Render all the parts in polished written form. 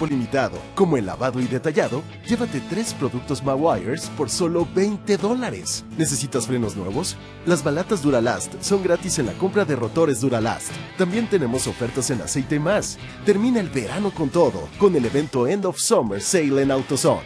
tiempo limitado, como el lavado y detallado, llévate 3 productos Mawires por solo $20. ¿Necesitas frenos nuevos? Las balatas Duralast son gratis en la compra de rotores Duralast. También tenemos ofertas en aceite y más. Termina el verano con todo, con el evento End of Summer Sale en AutoZone.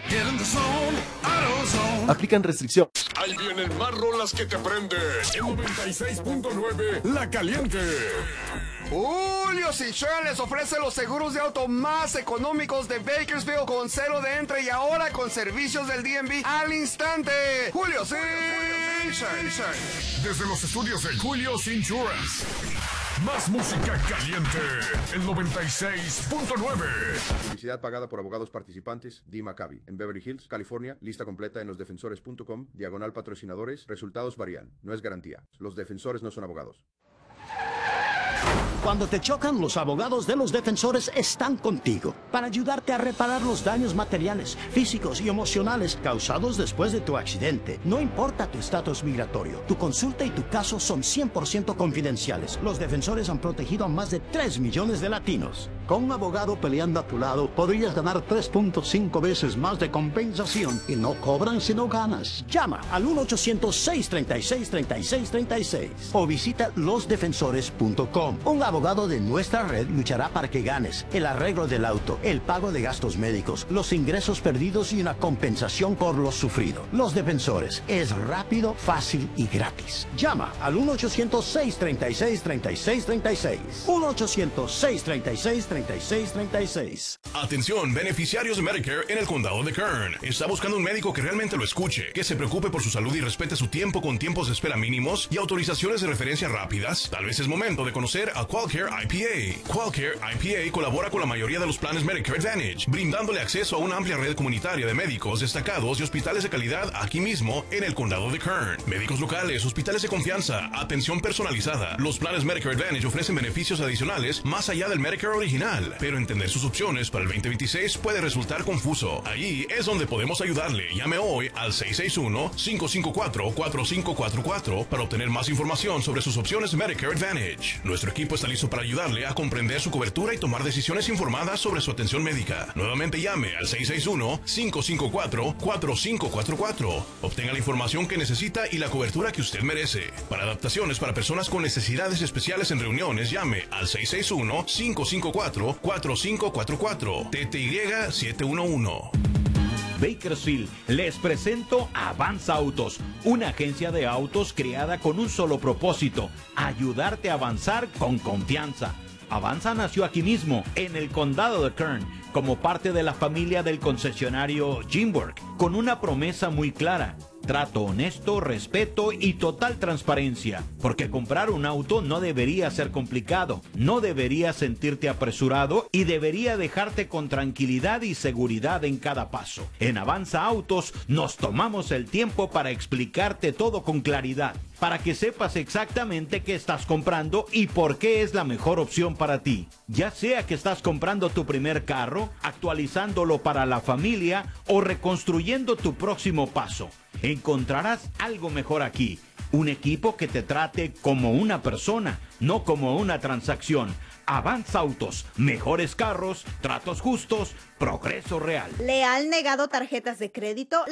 Aplican restricción. Ahí vienen más rolas que te prenden. En 96.9, La Caliente. Julio Citroën les ofrece los seguros de auto más económicos de Bakersfield con 0 de entre y ahora con servicios del DMV al instante. Julio Citroën. Desde los estudios de Julio Insurance. Más música caliente. El 96.9. Publicidad pagada por abogados participantes. Dee Maccabi. En Beverly Hills, California. Lista completa en losdefensores.com. Diagonal patrocinadores. Resultados varían. No es garantía. Los defensores no son abogados. Cuando te chocan, los abogados de Los Defensores están contigo para ayudarte a reparar los daños materiales, físicos y emocionales causados después de tu accidente. No importa tu estatus migratorio, tu consulta y tu caso son 100% confidenciales. Los Defensores han protegido a más de 3 millones de latinos. Con un abogado peleando a tu lado, podrías ganar 3.5 veces más de compensación y no cobran si no ganas. Llama al 1-800-636-3636 o visita losdefensores.com. Un abogado de nuestra red luchará para que ganes el arreglo del auto, el pago de gastos médicos, los ingresos perdidos y una compensación por lo sufrido. Los Defensores es rápido, fácil y gratis. Llama al 1-800-636-3636. 1-800-636-3636. Atención, beneficiarios de Medicare en el condado de Kern. ¿Está buscando un médico que realmente lo escuche, que se preocupe por su salud y respete su tiempo con tiempos de espera mínimos y autorizaciones de referencia rápidas? Tal vez es momento de conocer a Qualcare IPA. Qualcare IPA colabora con la mayoría de los planes Medicare Advantage, brindándole acceso a una amplia red comunitaria de médicos destacados y hospitales de calidad aquí mismo en el condado de Kern. Médicos locales, hospitales de confianza, atención personalizada. Los planes Medicare Advantage ofrecen beneficios adicionales más allá del Medicare original, pero entender sus opciones para el 2026 puede resultar confuso. Ahí es donde podemos ayudarle. Llame hoy al 661-554-4544 para obtener más información sobre sus opciones Medicare Advantage. Nuestro equipo está listo para ayudarle a comprender su cobertura y tomar decisiones informadas sobre su atención médica. Nuevamente llame al 661-554-4544. Obtenga la información que necesita y la cobertura que usted merece. Para adaptaciones para personas con necesidades especiales en reuniones, llame al 661-554-4544. TTY 711. Bakersfield, les presento Avanza Autos, una agencia de autos creada con un solo propósito: ayudarte a avanzar con confianza. Avanza nació aquí mismo, en el condado de Kern, como parte de la familia del concesionario Jimburg, con una promesa muy clara: trato honesto, respeto y total transparencia. Porque comprar un auto no debería ser complicado, no debería sentirte apresurado y debería dejarte con tranquilidad y seguridad en cada paso. En Avanza Autos nos tomamos el tiempo para explicarte todo con claridad, para que sepas exactamente qué estás comprando y por qué es la mejor opción para ti. Ya sea que estás comprando tu primer carro, actualizándolo para la familia o reconstruyendo tu próximo paso, encontrarás algo mejor aquí. Un equipo que te trate como una persona, no como una transacción. Avanza Autos, mejores carros, tratos justos, progreso real. ¿Le han negado tarjetas de crédito?